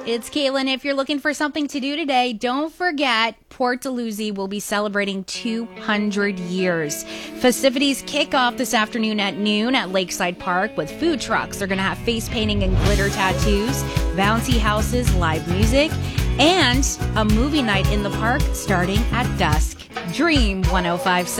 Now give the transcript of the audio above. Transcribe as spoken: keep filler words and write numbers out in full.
It's Caitlin. If you're looking for something to do today, don't forget Port Dalhousie will be celebrating two hundred years. Festivities kick off this afternoon at noon at Lakeside Park with food trucks. They're going to have face painting and glitter tattoos, bouncy houses, live music, and a movie night in the park starting at dusk. Dream one oh five point seven.